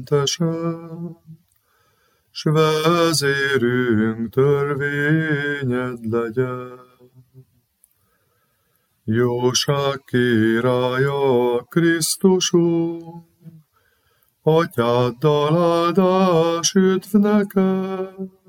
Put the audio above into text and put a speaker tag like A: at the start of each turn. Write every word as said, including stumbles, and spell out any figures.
A: Tesen, s vezérünk törvényed legyen. Jóság királya Krisztusunk, Atyáddal áldás üdv neked,